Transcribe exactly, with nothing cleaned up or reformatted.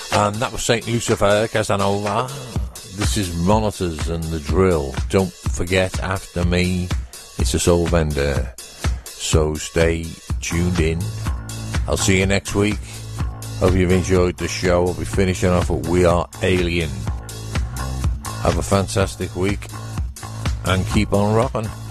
And that was Saint Lucifer, Casanova. This is Monitors and The Drill. Don't forget, after me, it's a Soul Vendor. So stay tuned in. I'll see you next week. Hope you've enjoyed the show. I'll be finishing off with We Are Alien. Have a fantastic week and keep on rocking.